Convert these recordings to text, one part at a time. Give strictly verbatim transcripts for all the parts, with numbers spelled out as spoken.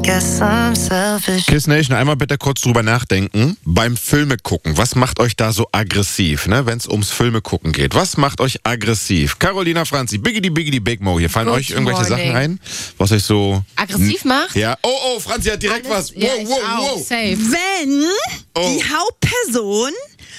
guess I'm selfish. Kiss Nation, einmal bitte kurz drüber nachdenken. Beim Filme gucken, was macht euch da so aggressiv, ne, wenn es ums Filme gucken geht? Was macht euch aggressiv? Carolina, Franzi, Biggity Biggity Big Mo hier. Fallen Good euch irgendwelche morning. Sachen ein, was euch so... Aggressiv macht? Ja. Oh, oh, Franzi hat direkt Alles- was. Wow, ja, ich wow, auch. wow. Safe. Wenn Oh. die Hauptperson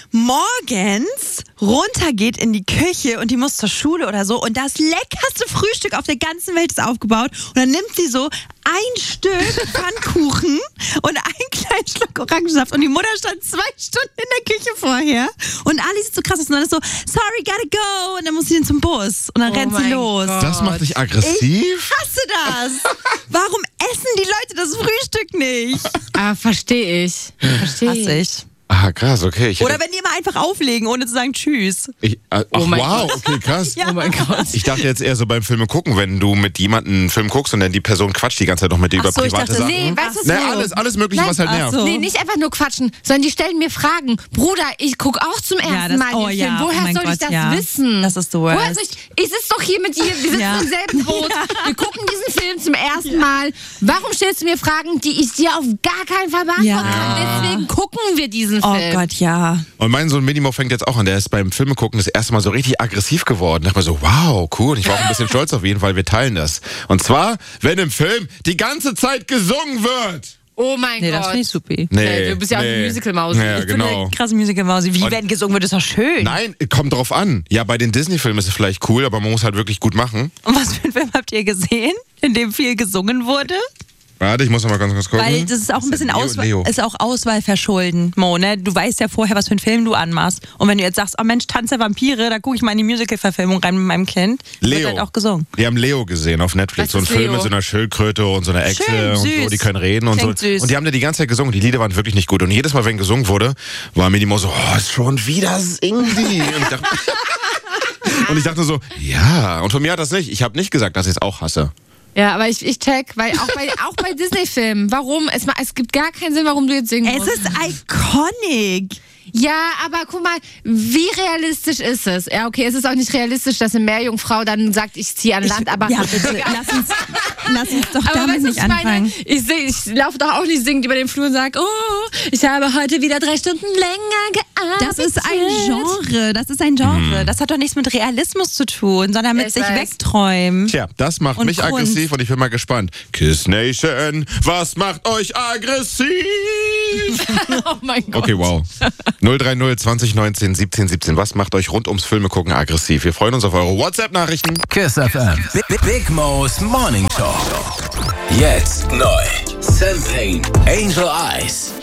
morgens runtergeht in die Küche und die muss zur Schule oder so und das leckerste Frühstück auf der ganzen Welt ist aufgebaut und dann nimmt sie so ein Stück Pfannkuchen und einen kleinen Schluck Orangensaft und die Mutter stand zwei Stunden in der Küche vorher und Ali sieht so krass aus und dann ist so, sorry, gotta go und dann muss sie dann zum Bus und dann Oh rennt sie mein los. Gott. Das macht dich aggressiv? Ich hasse das. Warum essen die Leute das Frühstück nicht? Ah, verstehe ich. Verstehe Hasse ich. Ah, krass, okay. Ich Oder hätte- wenn die immer einfach auflegen, ohne zu sagen Tschüss. ich, äh, ach, Oh mein wow, okay, krass. Ja. Oh mein Gott. Ich dachte jetzt eher so beim Filme gucken, wenn du mit jemandem einen Film guckst und dann die Person quatscht die ganze Zeit noch mit dir Ach über so, ich private dachte, Sachen. nee, weißt du, Na, so- alles, alles mögliche, Nein, was halt ach nervt. so. Nee, nicht einfach nur quatschen, sondern die stellen mir Fragen. Bruder, ich gucke auch zum ersten Ja, das- Mal den oh Film. ja, Woher oh mein soll ich Gott, das ja. wissen? Das ist the Woher worst. soll ich, ich sitze doch hier mit dir, wir sitzen Ja. im selben Boot. Wir gucken diesen Film zum ersten Mal. Warum stellst du mir Fragen, die ich dir auf gar keinen Fall beantworten Ja. kann? Deswegen gucken wir diesen Oh Film. Gott, ja. Und mein Sohn Minimo fängt jetzt auch an, der ist beim Filme gucken das erste Mal so richtig aggressiv geworden. Da dachte mir so, wow, cool. Und ich war auch ein bisschen stolz auf ihn, weil wir teilen das. Und zwar, wenn im Film die ganze Zeit gesungen wird. Oh mein Nee, Gott. das finde ich supi. Nee, du bist ja auch eine Musical-Maus. Ja, Ich bin genau. eine krasse Musical-Mausi. Wie Und- wenn gesungen wird, ist doch schön. Nein, kommt drauf an. Ja, bei den Disney-Filmen ist es vielleicht cool, aber man muss halt wirklich gut machen. Und was für einen Film habt ihr gesehen, in dem viel gesungen wurde? Warte, ich muss noch mal ganz kurz gucken. Weil das ist auch ein bisschen Leo, Auswahl, Leo. ist auch Auswahl verschulden, Mo, ne? Du weißt ja vorher, was für einen Film du anmachst. Und wenn du jetzt sagst, oh Mensch, Tanz der Vampire, da gucke ich mal in die Musical-Verfilmung rein mit meinem Kind, Leo. wird halt auch gesungen. Wir haben Leo gesehen auf Netflix. Was So ein ist Film Leo? mit so einer Schildkröte und so einer Echse Schön, und so. süß. Die können reden und Klingt so. süß. Und die haben da die ganze Zeit gesungen. Die Lieder waren wirklich nicht gut. Und jedes Mal, wenn gesungen wurde, war Minimo so, oh, ist schon wieder singen die. Und ich dachte, und ich dachte so, ja. Und von mir hat das nicht. Ich habe nicht gesagt, dass ich es auch hasse. Ja, aber ich, ich check, weil auch bei, auch bei Disney-Filmen, warum? Es, ma- es gibt gar keinen Sinn, warum du jetzt singen Es musst. ist iconic. Ja, aber guck mal, wie realistisch ist es? Ja, okay, es ist auch nicht realistisch, dass eine Meerjungfrau dann sagt, ich ziehe an Land, aber... Ja, bitte, lass uns, lass uns doch Aber damit weißt du, was nicht ich meine? anfangen. Ich, sing, ich laufe doch auch nicht singend über den Flur und sage, oh, ich habe heute wieder drei Stunden länger gearbeitet. Das ist ein Genre, das ist ein Genre. Das hat doch nichts mit Realismus zu tun, sondern mit Ich sich weiß. wegträumen. Tja, das macht Und mich Kunst. aggressiv und ich bin mal gespannt. Kiss Nation, was macht euch aggressiv? Oh mein Gott. Okay, wow. null drei null zwanzig neunzehn siebzehn siebzehn. Was macht euch rund ums Filme gucken aggressiv? Wir freuen uns auf eure WhatsApp-Nachrichten. Kiss F M. Big, Big Mo's Morning Show. Jetzt neu. Sam Payne, Angel Eyes.